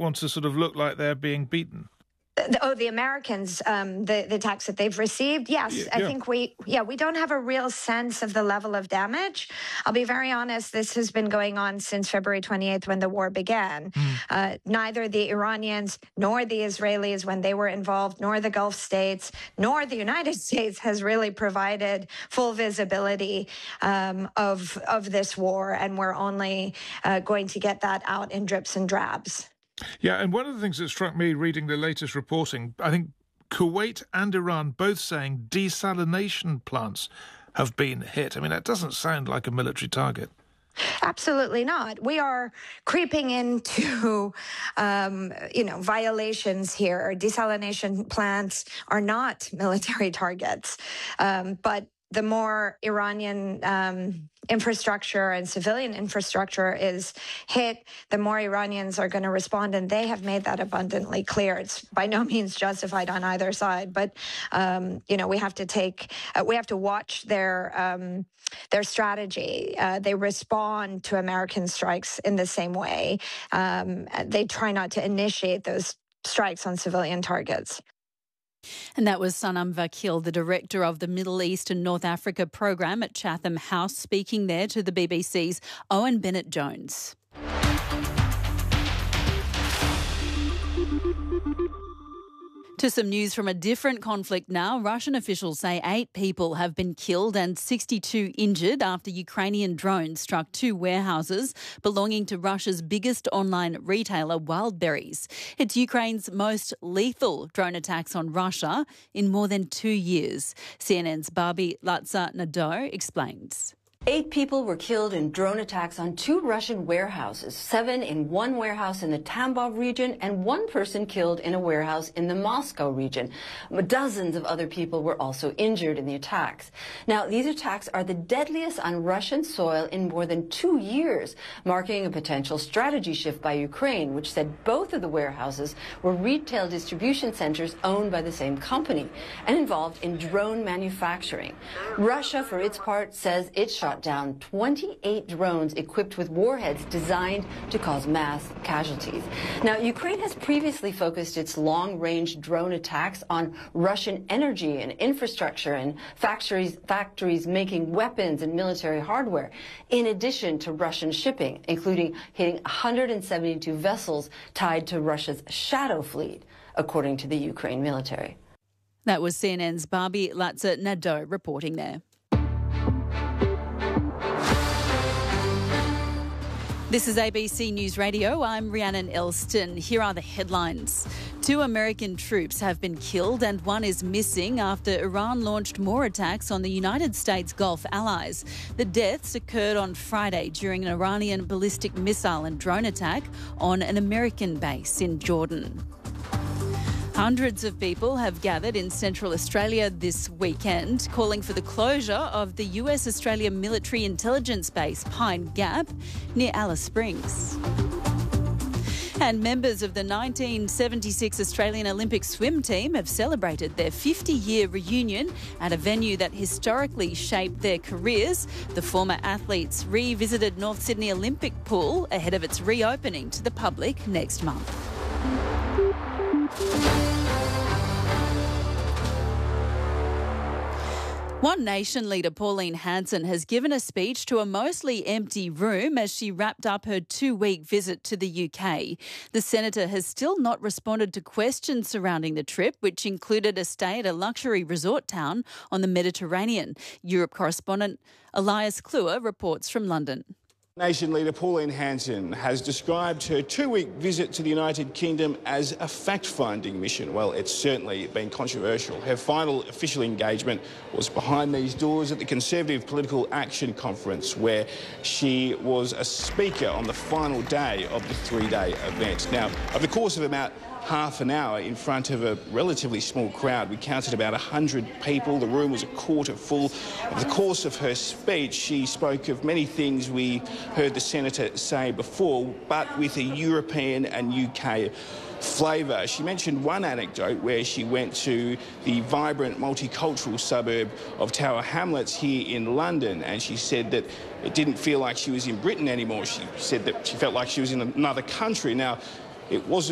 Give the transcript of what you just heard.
want to sort of look like they're being beaten. The Americans, the attacks that they've received, yes. Yeah. I think we don't have a real sense of the level of damage. I'll be very honest, this has been going on since February 28th when the war began. Neither the Iranians nor the Israelis, when they were involved, nor the Gulf states, nor the United States has really provided full visibility of this war, and we're only going to get that out in drips and drabs. Yeah, and one of the things that struck me reading the latest reporting, I think Kuwait and Iran both saying desalination plants have been hit. I mean, that doesn't sound like a military target. Absolutely not. We are creeping into, violations here. Desalination plants are not military targets, but the more Iranian infrastructure and civilian infrastructure is hit, the more Iranians are going to respond, and they have made that abundantly clear. It's by no means justified on either side, but we have to watch their strategy. They respond to American strikes in the same way. They try not to initiate those strikes on civilian targets. And that was Sanam Vakil, the director of the Middle East and North Africa program at Chatham House, speaking there to the BBC's Owen Bennett-Jones. To some news from a different conflict now. Russian officials say 8 people have been killed and 62 injured after Ukrainian drones struck 2 warehouses belonging to Russia's biggest online retailer, Wildberries. It's Ukraine's most lethal drone attacks on Russia in more than 2 years. CNN's Barbie Latsa-Nadeau explains. 8 people were killed in drone attacks on 2 Russian warehouses, 7 in one warehouse in the Tambov region, and 1 person killed in a warehouse in the Moscow region. Dozens of other people were also injured in the attacks. Now, these attacks are the deadliest on Russian soil in more than 2 years, marking a potential strategy shift by Ukraine, which said both of the warehouses were retail distribution centers owned by the same company and involved in drone manufacturing. Russia, for its part, says it shot down 28 drones equipped with warheads designed to cause mass casualties. Now, Ukraine has previously focused its long-range drone attacks on Russian energy and infrastructure and factories making weapons and military hardware, in addition to Russian shipping, including hitting 172 vessels tied to Russia's Shadow Fleet, according to the Ukraine military. That was CNN's Barbie Latsa-Nadeau reporting there. This is ABC News Radio. I'm Rhiannon Elston. Here are the headlines. 2 American troops have been killed and 1 is missing after Iran launched more attacks on the United States Gulf allies. The deaths occurred on Friday during an Iranian ballistic missile and drone attack on an American base in Jordan. Hundreds of people have gathered in Central Australia this weekend, calling for the closure of the US-Australia military intelligence base Pine Gap near Alice Springs. And members of the 1976 Australian Olympic swim team have celebrated their 50-year reunion at a venue that historically shaped their careers. The former athletes revisited North Sydney Olympic Pool ahead of its reopening to the public next month. One Nation leader, Pauline Hanson, has given a speech to a mostly empty room as she wrapped up her 2-week visit to the UK. The senator has still not responded to questions surrounding the trip, which included a stay at a luxury resort town on the Mediterranean. Europe correspondent Elias Kluwer reports from London. Nation leader Pauline Hanson has described her 2-week visit to the United Kingdom as a fact-finding mission. Well, it's certainly been controversial. Her final official engagement was behind these doors at the Conservative Political Action Conference, where she was a speaker on the final day of the 3-day event. Now, over the course of about half an hour in front of a relatively small crowd, we counted about 100 people. The room was a quarter full. Over the course of her speech, she spoke of many things we heard the senator say before, but with a European and UK flavour. She mentioned one anecdote where she went to the vibrant multicultural suburb of Tower Hamlets here in London, and she said that it didn't feel like she was in Britain anymore. She said that she felt like she was in another country. Now, it wasn't